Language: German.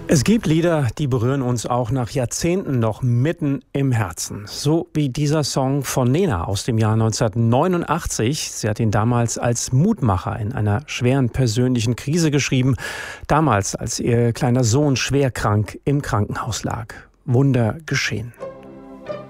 Es gibt Lieder, die berühren uns auch nach Jahrzehnten noch mitten im Herzen. So wie dieser Song von Nena aus dem Jahr 1989. Sie hat ihn damals als Mutmacher in einer schweren persönlichen Krise geschrieben. Damals, als ihr kleiner Sohn schwer krank im Krankenhaus lag. Wunder geschehen.